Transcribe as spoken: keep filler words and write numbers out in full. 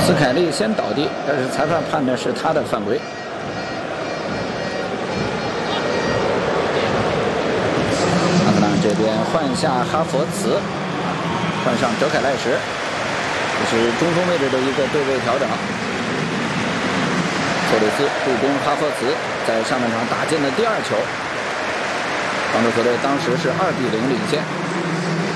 斯凯利先倒地，但是裁判判的是他的犯规。阿特兰这边换下哈佛茨，换上德凯赖什，这是中锋位置的一个对位调整。托雷斯助攻哈佛茨在上半场打进了第二球，帮助球队当时是二比零领先。